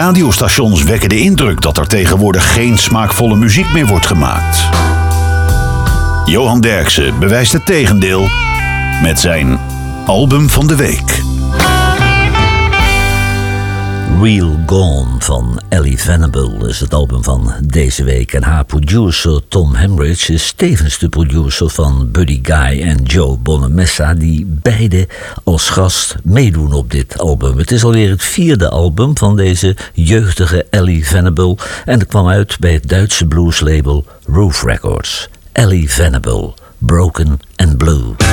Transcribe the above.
radiostations wekken de indruk dat er tegenwoordig geen smaakvolle muziek meer wordt gemaakt. Johan Derksen bewijst het tegendeel met zijn album van de week. Real Gone van Ellie Venable is het album van deze week. En haar producer Tom Hembridge is tevens de producer van Buddy Guy en Joe Bonamessa, die beide als gast meedoen op dit album. Het is alweer het 4e album van deze jeugdige Ellie Venable en het kwam uit bij het Duitse blueslabel Roof Records. Ellie Venable, Broken and Blue.